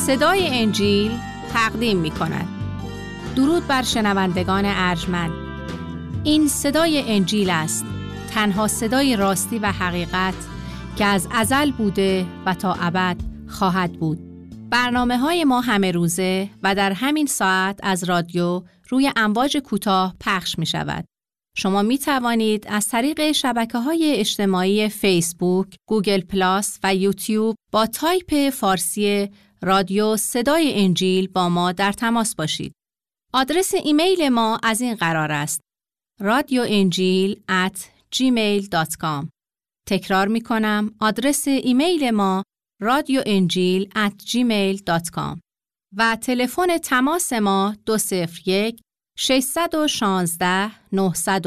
صدای انجیل تقدیم می کند. درود بر شنوندگان ارجمند. این صدای انجیل است، تنها صدای راستی و حقیقت که از ازل بوده و تا ابد خواهد بود. برنامه‌های ما همه روزه و در همین ساعت از رادیو روی امواج کوتاه پخش می شود. شما می توانید از طریق شبکه‌های اجتماعی فیسبوک، گوگل پلاس و یوتیوب با تایپ فارسی رادیو صدای انجیل با ما در تماس باشید. آدرس ایمیل ما از این قرار است: radioenjil@gmail.com. تکرار می کنم، آدرس ایمیل ما radioenjil@gmail.com و تلفن تماس ما 201 616 900